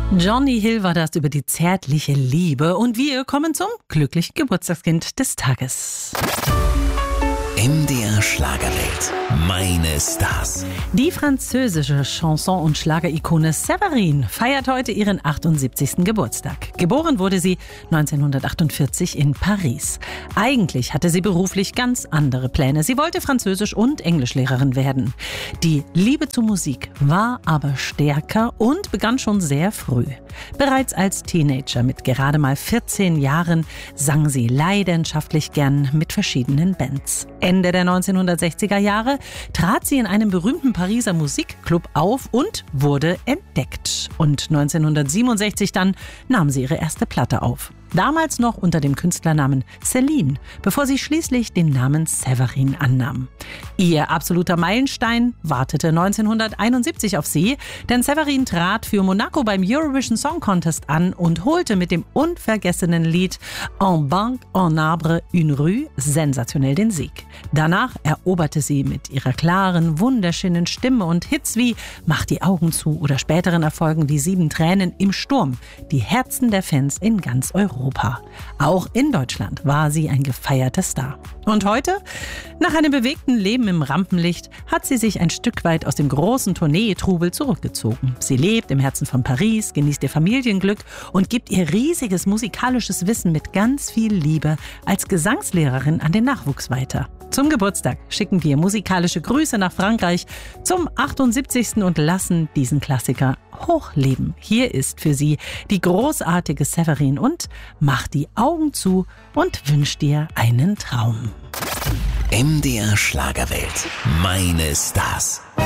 Johnny Hill war das über die zärtliche Liebe. Und wir kommen zum glücklichen Geburtstagskind des Tages. MDR Schlagerwelt. Meine Stars. Die französische Chanson- und Schlagerikone Séverine feiert heute ihren 78. Geburtstag. Geboren wurde sie 1948 in Paris. Eigentlich hatte sie beruflich ganz andere Pläne. Sie wollte Französisch- und Englischlehrerin werden. Die Liebe zur Musik war aber stärker und begann schon sehr früh. Bereits als Teenager mit gerade mal 14 Jahren sang sie leidenschaftlich gern mit verschiedenen Bands. Ende der 1960er Jahre trat sie in einem berühmten Pariser Musikclub auf und wurde entdeckt. Und 1967 dann nahm sie ihre erste Platte auf. Damals noch unter dem Künstlernamen Céline, bevor sie schließlich den Namen Séverine annahm. Ihr absoluter Meilenstein wartete 1971 auf sie, denn Séverine trat für Monaco beim Eurovision Song Contest an und holte mit dem unvergessenen Lied En banc en arbre une rue sensationell den Sieg. Danach eroberte sie mit ihrer klaren, wunderschönen Stimme und Hits wie Mach die Augen zu oder späteren Erfolgen wie 7 Tränen im Sturm die Herzen der Fans in ganz Europa. Auch in Deutschland war sie ein gefeierter Star. Und heute, nach einem bewegten Leben im Rampenlicht, hat sie sich ein Stück weit aus dem großen Tournee-Trubel zurückgezogen. Sie lebt im Herzen von Paris, genießt ihr Familienglück und gibt ihr riesiges musikalisches Wissen mit ganz viel Liebe als Gesangslehrerin an den Nachwuchs weiter. Zum Geburtstag schicken wir musikalische Grüße nach Frankreich zum 78. und lassen diesen Klassiker hochleben. Hier ist für Sie die großartige Séverine und mach die Augen zu und wünsch dir einen Traum. MDR Schlagerwelt. Meine Stars.